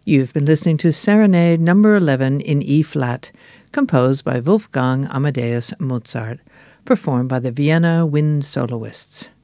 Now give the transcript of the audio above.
You've been listening to Serenade Number 11 in E-flat, composed by Wolfgang Amadeus Mozart, performed by the Vienna Wind Soloists.